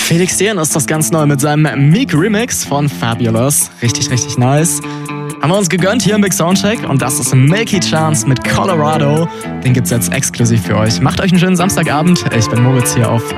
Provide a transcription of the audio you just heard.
Felix Jähn ist das ganz neu mit seinem Meek Remix von Fabulous. Richtig, richtig nice. Haben wir uns gegönnt hier im Big Soundcheck und das ist Milky Chance mit Colorado. Den gibt's jetzt exklusiv für euch. Macht euch einen schönen Samstagabend. Ich bin Moritz hier auf